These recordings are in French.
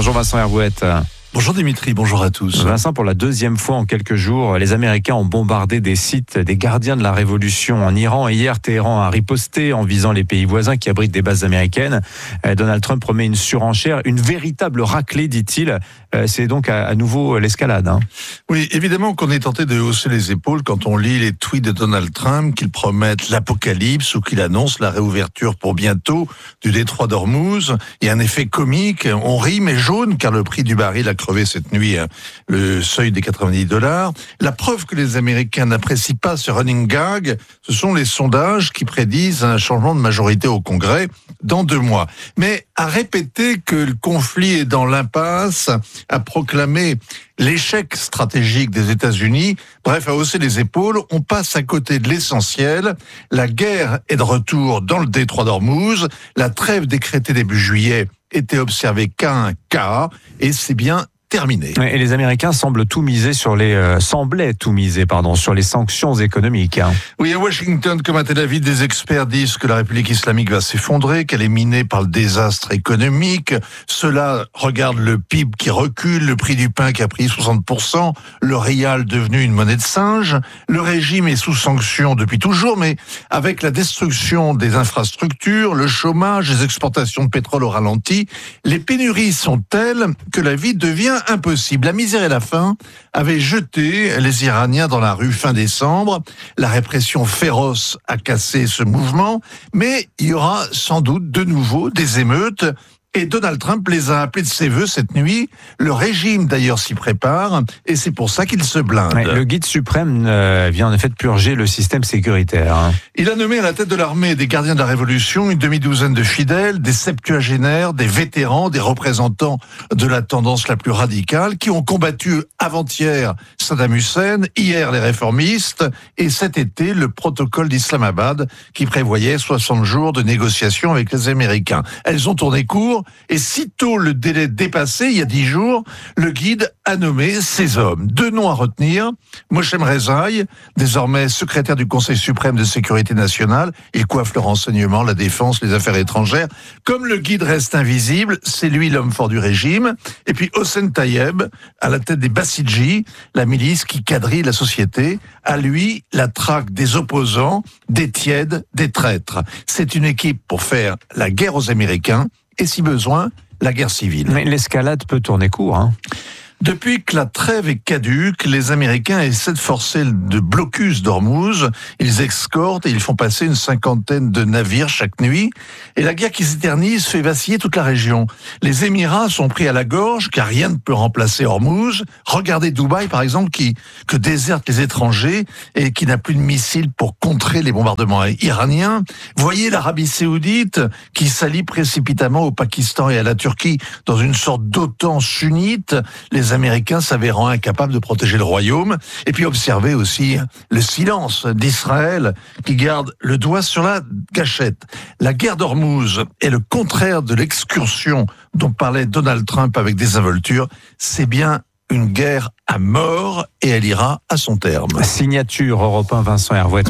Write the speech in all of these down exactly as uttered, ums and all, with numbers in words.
Bonjour Vincent Hervouette. Bonjour Dimitri, bonjour à tous. Vincent, pour la deuxième fois en quelques jours, les Américains ont bombardé des sites des gardiens de la révolution en Iran. Hier, Téhéran a riposté en visant les pays voisins qui abritent des bases américaines. Donald Trump promet une surenchère, une véritable raclée, dit-il. C'est donc à, à nouveau l'escalade. Hein. Oui, évidemment qu'on est tenté de hausser les épaules quand on lit les tweets de Donald Trump, qu'il promette l'apocalypse ou qu'il annonce la réouverture pour bientôt du détroit d'Ormuz. Il y a un effet comique, on rit mais jaune car le prix du baril a crevé cette nuit le seuil des quatre-vingt-dix dollars. La preuve que les Américains n'apprécient pas ce running gag, ce sont les sondages qui prédisent un changement de majorité au Congrès dans deux mois. Mais à répéter que le conflit est dans l'impasse, à proclamer l'échec stratégique des États-Unis, bref, à hausser les épaules, on passe à côté de l'essentiel. La guerre est de retour dans le détroit d'Ormuz. La trêve décrétée début juillet était observée qu'à un cas, et c'est bien terminé. Et les Américains semblent tout miser sur les euh, semblaient tout miser pardon sur les sanctions économiques. Hein. Oui, à Washington comme à Tel Aviv, des experts disent que la République islamique va s'effondrer, qu'elle est minée par le désastre économique. Cela regarde le P I B qui recule, le prix du pain qui a pris soixante pour cent, le rial devenu une monnaie de singe. Le régime est sous sanction depuis toujours, mais avec la destruction des infrastructures, le chômage, les exportations de pétrole au ralenti, les pénuries sont telles que la vie devient impossible. La misère et la faim avaient jeté les Iraniens dans la rue fin décembre. La répression féroce a cassé ce mouvement, mais il y aura sans doute de nouveau des émeutes. Et Donald Trump les a appelés de ses voeux cette nuit. Le régime, d'ailleurs, s'y prépare, et c'est pour ça qu'il se blinde. Ouais, le guide suprême euh, vient en effet de purger le système sécuritaire. Hein. Il a nommé à la tête de l'armée des gardiens de la Révolution une demi-douzaine de fidèles, des septuagénaires, des vétérans, des représentants de la tendance la plus radicale, qui ont combattu avant-hier Saddam Hussein, hier les réformistes, et cet été le protocole d'Islamabad, qui prévoyait soixante jours de négociations avec les Américains. Elles ont tourné court, et sitôt le délai dépassé, il y a dix jours, le guide a nommé ces hommes. Deux noms à retenir, Moshem Rezaï, désormais secrétaire du Conseil suprême de sécurité nationale, il coiffe le renseignement, la défense, les affaires étrangères. Comme le guide reste invisible, c'est lui l'homme fort du régime. Et puis Hossein Tayeb, à la tête des Bassidji, la milice qui quadrille la société, à lui la traque des opposants, des tièdes, des traîtres. C'est une équipe pour faire la guerre aux Américains, et si besoin, la guerre civile. Mais l'escalade peut tourner court. Hein. Depuis que la trêve est caduque, les Américains essaient de forcer le blocus d'Ormuz. Ils escortent et ils font passer une cinquantaine de navires chaque nuit. Et la guerre qui s'éternise fait vaciller toute la région. Les Émirats sont pris à la gorge car rien ne peut remplacer Ormuz. Regardez Dubaï, par exemple, qui que déserte les étrangers et qui n'a plus de missiles pour contrer les bombardements iraniens. Voyez l'Arabie Saoudite qui s'allie précipitamment au Pakistan et à la Turquie dans une sorte d'OTAN sunnite. Les Américains s'avérant incapables de protéger le royaume. Et puis observez aussi le silence d'Israël qui garde le doigt sur la gâchette. La guerre d'Ormuz est le contraire de l'excursion dont parlait Donald Trump avec désinvolture. C'est bien une guerre à mort et elle ira à son terme. Signature Europe un, Vincent Hervouette.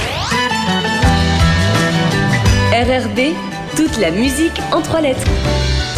R R B, toute la musique en trois lettres.